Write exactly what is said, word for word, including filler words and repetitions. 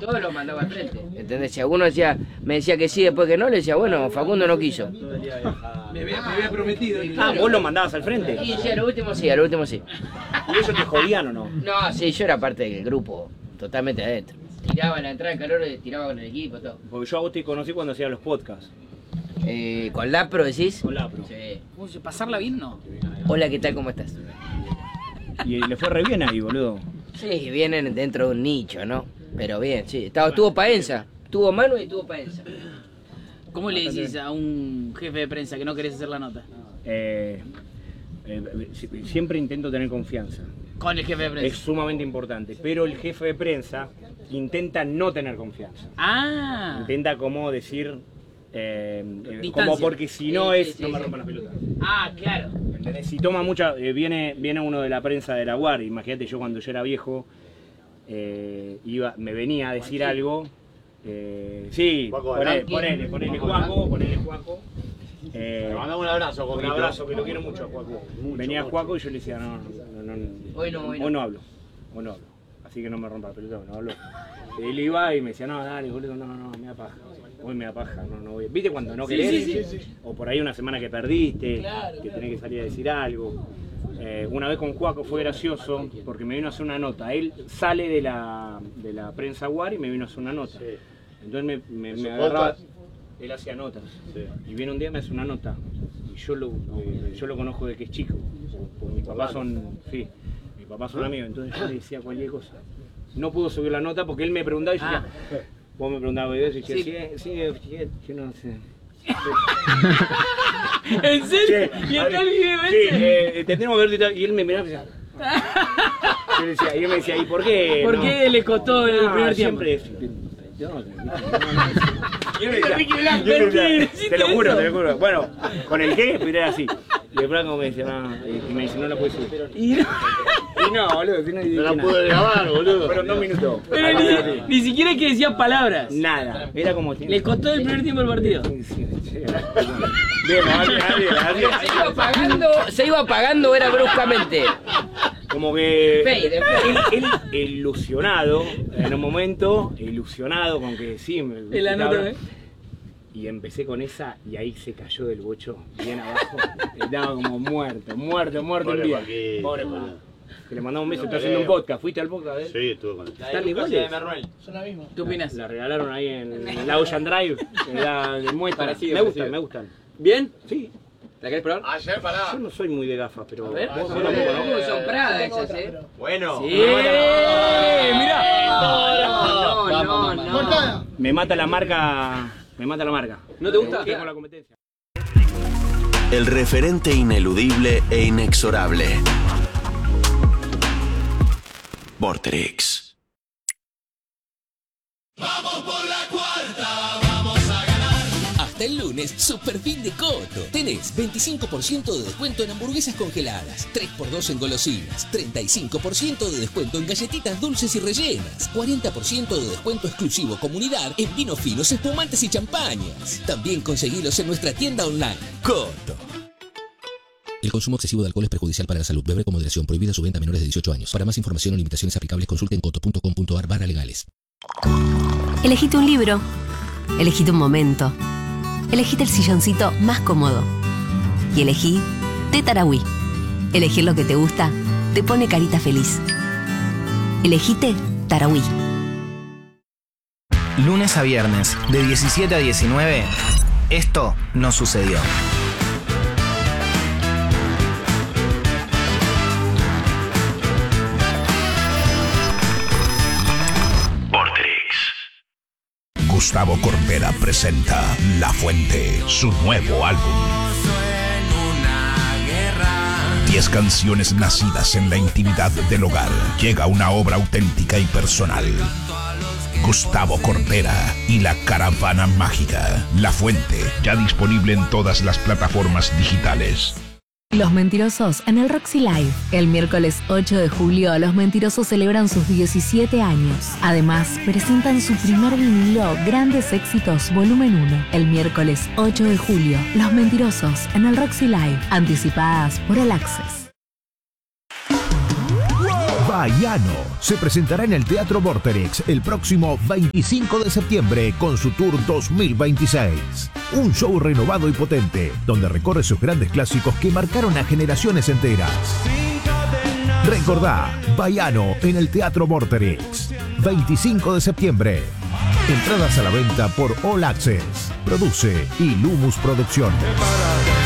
Todo lo mandaba al frente, ¿entendés? Si alguno decía, me decía que sí, después que no, le decía, bueno, Facundo no quiso. Me había, me había prometido. Ah, vos lo mandabas al frente. Y sí, a lo último sí, a lo último sí. ¿Y eso te jodían o no? No, sí, yo era parte del grupo, totalmente adentro. Tiraba en la entrada en calor, tiraba con el equipo, todo. Porque yo a vos te conocí cuando hacía los podcasts. Eh, ¿Con Lapro decís? Con Lapro. Sí. Uy, pasarla bien, ¿no? Hola, ¿qué tal? ¿Cómo estás? Y le fue re bien ahí, boludo. Sí, vienen dentro de un nicho, ¿no? Pero bien, sí. Estaba, estuvo Paenza, tuvo Manu y tuvo Paenza. ¿Cómo le decís a un jefe de prensa que no querés hacer la nota? Eh, eh, siempre intento tener confianza. Con el jefe de prensa. Es sumamente importante. Pero el jefe de prensa intenta no tener confianza. Ah. Intenta como decir... Eh, Distancia. como porque si no Sí, es... sí, sí, no me sí. rompan las pelotas. Ah, claro. ¿Entendés? Si toma mucha... eh, viene, viene uno de la prensa de la guardia. Imagínate, yo cuando yo era viejo, eh, iba, me venía a decir algo. Eh, sí, ponele, ponele, ponele Juaco, ponele Juaco. Eh, Le mandamos un abrazo, un Coquito. abrazo, que lo quiero mucho a Juaco. Venía Juaco y yo le decía, no, no, no, no, Hoy no, hoy no. hoy no hablo, hoy no hablo. Así que no me rompa la pelota, no hablo. Y él iba y me decía, no, dale, boludo, no, no, me da paja. Hoy me da paja, no, no voy. ¿Viste cuando no Sí, querés? sí, sí, sí. O por ahí una semana que perdiste, Claro, que claro. tenés que salir a decir algo. Eh, una vez con Juaco fue gracioso porque me vino a hacer una nota. Él sale de la, de la prensa Guar y me vino a hacer una nota. Entonces me, me, me agarraba, él hacía notas. Y viene un día y me hace una nota. Y yo lo, eh, yo lo conozco de que es chico. Porque mis papás son, sí, mis papás son amigos. Entonces yo le decía cualquier cosa. No pudo subir la nota porque él me preguntaba y yo decía, vos me preguntabas y yo decía, sí, sí, sí, yo no sé. ¿En serio? Sí, ¿Y a está ver, el video sí, ese? eh, te tenemos que ver y tal. Y él me miraba y decía, yo le decía, y él me decía, ¿y por qué? ¿Por no? qué le costó el No, primer tiempo? siempre es- yo no, no, no, no. Y él me decía, Ricky Blanco, yo le decía, mentira, te lo juro, eso. te lo juro. Bueno, con el qué, pero era así. Y el Franco me decía, no, y me dice, no la puedes subir. Y no, Y no, boludo, si no No la pude grabar, boludo. Fueron dos minutos. pero ni, ni siquiera que decía palabras. Nada, era como... Le costó el primer tiempo el partido. Sí, sí, sí. Bien, dale, dale, dale. Se iba apagando, se iba apagando, era bruscamente. Como que Fade, él, él ilusionado, en un momento, ilusionado con que sí, me, En la nota, ¿eh? y empecé con esa y ahí se cayó del bocho, bien abajo, estaba como muerto, muerto, muerto Pobre un día. Paquito. Pobre Paquito. Que le mandamos un beso, está haciendo un podcast, ¿fuiste al podcast de él? Sí, estuve con él. ¿Están iguales? ¿Qué opinas? La regalaron ahí en la Ocean Drive, en la de muestra. Parecido, me gustan, parecido. me gustan. ¿Bien? Sí, ¿La querés probar? Ayer pará. yo no soy muy de gafas, pero... A ver. vos- vos tampoco, ¿no? Uh, son Prada esas, ¿eh? Bueno. Sí, mirá. No, no, no, no. Cortada. Me mata la marca, me mata la marca. ¿No te gusta? Tengo la competencia. El referente ineludible e inexorable. Vorterix. Hasta el lunes, super fin de Coto. Tenés veinticinco por ciento de descuento en hamburguesas congeladas, tres por dos en golosinas, treinta y cinco por ciento de descuento en galletitas dulces y rellenas, cuarenta por ciento de descuento exclusivo comunidad en vinos finos, espumantes y champañas. También conseguilos en nuestra tienda online. Coto. El consumo excesivo de alcohol es perjudicial para la salud. Beber con moderación. Prohibida su venta a menores de dieciocho años. Para más información o limitaciones aplicables, consulte en coto punto com punto ar barra legales. Elegite un libro. Elegite un momento. Elegite el silloncito más cómodo. Y elegí Té Tarahui. Elegir lo que te gusta te pone carita feliz. Elegite Tarahui. Lunes a viernes, de diecisiete a diecinueve, esto no sucedió. Gustavo Cordera presenta La Fuente, su nuevo álbum. Diez canciones nacidas en la intimidad del hogar. Llega una obra auténtica y personal. Gustavo Cordera y la Caravana Mágica. La Fuente, ya disponible en todas las plataformas digitales. Los Mentirosos en el Roxy Live. El miércoles ocho de julio, Los Mentirosos celebran sus diecisiete años. Además, presentan su primer vinilo, Grandes Éxitos Volumen uno. El miércoles ocho de julio, Los Mentirosos en el Roxy Live. Anticipadas por el Access. Baiano se presentará en el Teatro Vorterix el próximo veinticinco de septiembre con su Tour dos mil veintiséis. Un show renovado y potente, donde recorre sus grandes clásicos que marcaron a generaciones enteras. Recordá, Baiano en el Teatro Vorterix, veinticinco de septiembre. Entradas a la venta por All Access. Produce Ilumus Producciones.